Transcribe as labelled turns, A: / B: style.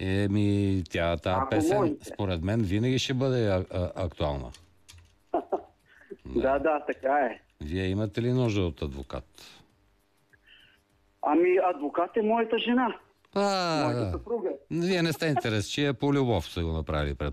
A: Тази песен, според мен, винаги ще бъде актуална.
B: Да, така е.
A: Вие имате ли нужда от адвокат?
B: Ами, адвокат е моята жена. Моята съпруга.
A: Вие не сте интерес, че е по любов са го направили,